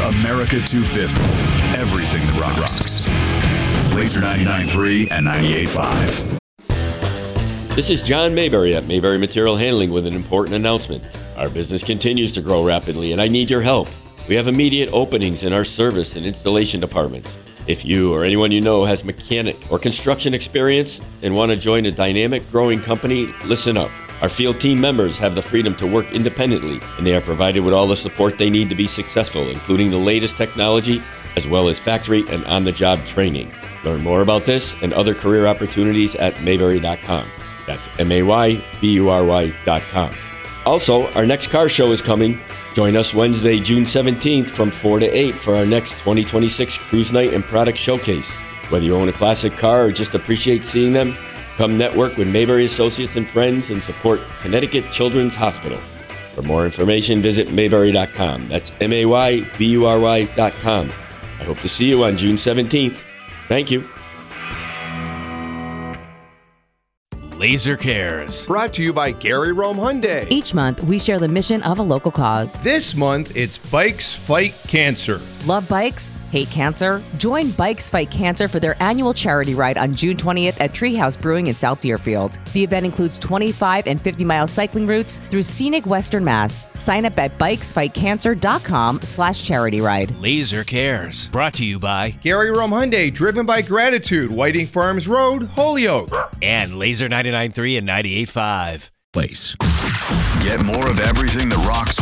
America 250. Everything that rocks. Laser 99.3 and 98.5. This is John Mayberry at Mayberry Material Handling with an important announcement. Our business continues to grow rapidly, and I need your help. We have immediate openings in our service and installation departments. If you or anyone you know has mechanic or construction experience and want to join a dynamic, growing company, listen up. Our field team members have the freedom to work independently, and they are provided with all the support they need to be successful, including the latest technology, as well as factory and on-the-job training. Learn more about this and other career opportunities at Mayberry.com. That's Maybury.com. Also, our next car show is coming. Join us Wednesday, June 17th from 4 to 8 for our next 2026 Cruise Night and Product Showcase. Whether you own a classic car or just appreciate seeing them, come network with Mayberry Associates and Friends and support Connecticut Children's Hospital. For more information, visit Maybury.com. That's Maybury.com. I hope to see you on June 17th. Thank you. Laser Cares. Brought to you by Gary Rome Hyundai. Each month, we share the mission of a local cause. This month, it's Bikes Fight Cancer. Love bikes? Hate cancer? Join Bikes Fight Cancer for their annual charity ride on June 20th at Treehouse Brewing in South Deerfield. The event includes 25 and 50-mile cycling routes through scenic Western Mass. Sign up at bikesfightcancer.com/charity ride. Laser Cares. Brought to you by Gary Rome Hyundai, driven by gratitude. Whiting Farms Road, Holyoke. And Laser 99.3 and 98.5. Place. Get more of everything that rocks